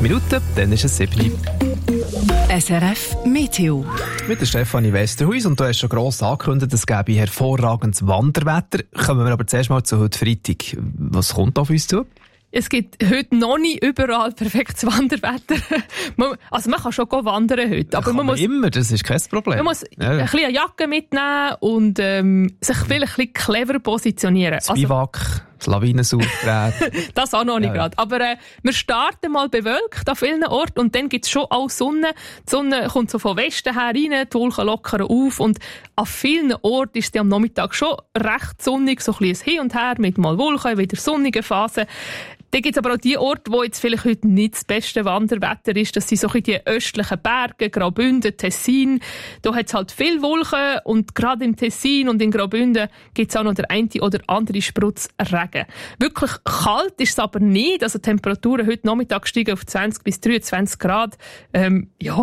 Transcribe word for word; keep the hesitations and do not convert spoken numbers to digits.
sechs Minuten, dann ist es sieben. S R F Meteo. Mit der Stefanie Westerhuis und du hast schon gross angekündigt, es gäbe hervorragendes Wanderwetter. Kommen wir aber zuerst mal zu heute Freitag. Was kommt auf uns zu? Es gibt heute noch nicht überall perfektes Wanderwetter. Also man kann schon wandern heute. Aber kann man, man muss immer, das ist kein Problem. Man muss ja. ein bisschen eine Jacke mitnehmen und ähm, sich vielleicht ein bisschen clever positionieren. Das Biwak, also, das Lawinensauftreten. Das auch noch nicht ja. gerade. Aber äh, wir starten mal bewölkt an vielen Orten und dann gibt es schon auch Sonne. Die Sonne kommt so von Westen her rein, die Wolken lockern auf und an vielen Orten ist es am Nachmittag schon recht sonnig, so ein bisschen hin und her mit mal Wolken, wieder sonnige Phasen. Dann gibt es aber auch die Orte, wo jetzt vielleicht heute nicht das beste Wanderwetter ist. Das sind so die östlichen Berge, Graubünden, Tessin. Da hat es halt viel Wolken und gerade im Tessin und in Graubünden gibt es auch noch der eine oder andere Sprutz Regen. Wirklich kalt ist es aber nicht. Also die Temperaturen heute Nachmittag steigen auf zwanzig bis dreiundzwanzig Grad. Ähm, ja,